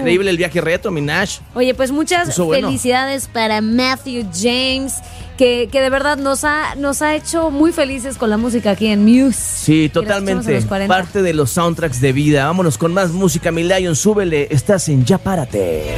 increíble el viaje retro, mi Nash. Oye, pues muchas bueno. felicidades para Matthew James, que de verdad nos ha hecho muy felices con la música aquí en Muse. Sí, totalmente. Parte de los soundtracks de vida. Vámonos con más música, mi Lion, súbele. Estás en Ya Párate.